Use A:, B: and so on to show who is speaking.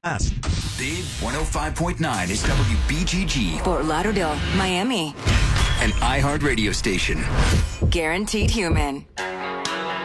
A: Big 105.9 is WBGG,
B: Fort Lauderdale, Miami.
A: an iHeart radio station.
B: Guaranteed Human.